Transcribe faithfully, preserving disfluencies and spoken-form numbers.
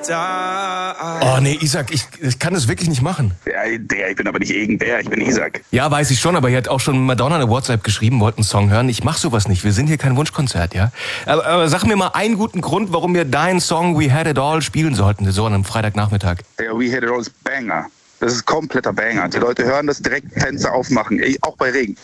Oh nee, Isaac, ich, ich kann das wirklich nicht machen. Ja, der, ich bin aber nicht irgendwer, ich bin Isaac. Ja, weiß ich schon, aber ihr hat auch schon Madonna eine WhatsApp geschrieben, wollt einen Song hören. Ich mach sowas nicht, wir sind hier kein Wunschkonzert, ja? Aber, aber sag mir mal einen guten Grund, warum wir deinen Song We Had It All spielen sollten, so an einem Freitagnachmittag. Ja, We Had It All ist Banger. Das ist kompletter Banger. Die Leute hören das, direkt Fenster aufmachen, auch bei Regen.